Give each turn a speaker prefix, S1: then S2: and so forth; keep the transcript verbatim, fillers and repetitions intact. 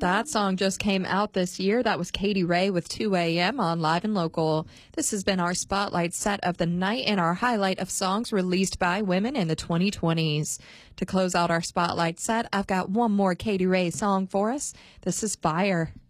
S1: That song just came out this year. That was Katie Ray with two A M on Live and Local. This has been our Spotlight set of the night and our highlight of songs released by women in the twenty twenties. To close out our Spotlight set, I've got one more Katie Ray song for us. This is Fire.